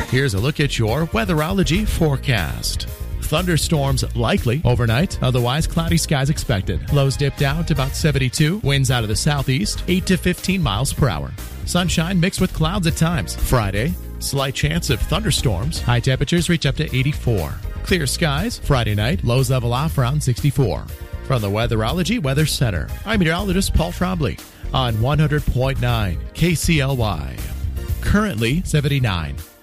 Here's a look at your weatherology forecast. Thunderstorms likely overnight, otherwise cloudy skies expected. Lows dip down to about 72, winds out of the southeast, 8 to 15 miles per hour. Sunshine mixed with clouds at times. Friday, slight chance of thunderstorms. High temperatures reach up to 84. Clear skies. Friday night, lows level off around 64. From the Weatherology Weather Center, I'm meteorologist Paul Trombley on 100.9 KCLY. Currently 79.